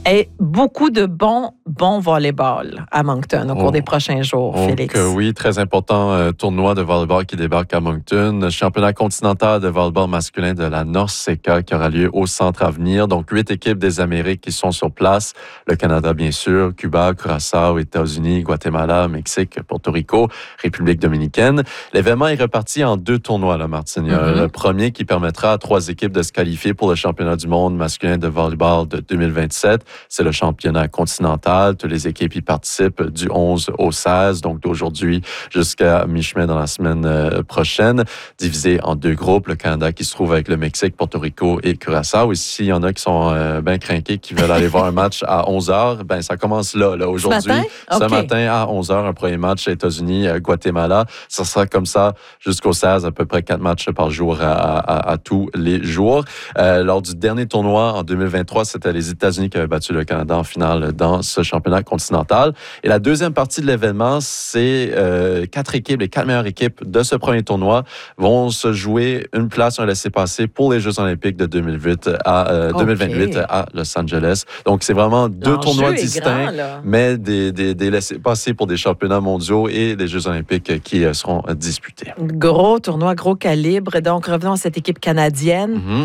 Et beaucoup de bons volleyball à Moncton au cours des prochains jours, Félix. Oui, très important tournoi de volleyball qui débarque à Moncton. Championnat continental de volleyball masculin de la NORCECA qui aura lieu au Centre Avenir. Donc, 8 équipes des Amériques qui sont sur place. Le Canada, bien sûr, Cuba, Curaçao, États-Unis, Guatemala, Mexique, Porto Rico, République dominicaine. L'événement est reparti en 2 tournois, là, Martine. Il y a le premier qui permettra à 3 équipes de se qualifier pour le championnat du monde masculin de volleyball de 2027. C'est le championnat continental. Toutes les équipes y participent du 11 au 16, donc d'aujourd'hui jusqu'à mi-chemin dans la semaine prochaine, divisé en 2 groupes. Le Canada qui se trouve avec le Mexique, Porto Rico et Curaçao. Ici, il y en a qui sont bien crinqués, qui veulent aller voir un match à 11h. Ben, ça commence là aujourd'hui. Ce matin à 11h, un premier match États-Unis, Guatemala. Ça sera comme ça jusqu'au 16, à peu près 4 matchs par jour à tous les jours. Lors du dernier tournoi en 2023, c'était les États-Unis qui avaient battu le Canada en finale dans ce championnat continental. Et la deuxième partie de l'événement, c'est 4 équipes, les 4 meilleures équipes de ce premier tournoi vont se jouer une place, un laissez-passer pour les Jeux olympiques de 2028 à Los Angeles. Donc, c'est vraiment 2 tournois distincts, mais des laissez-passer pour des championnats mondiaux et des Jeux olympiques qui seront disputés. Gros tournoi, gros calibre. Donc, revenons à cette équipe canadienne.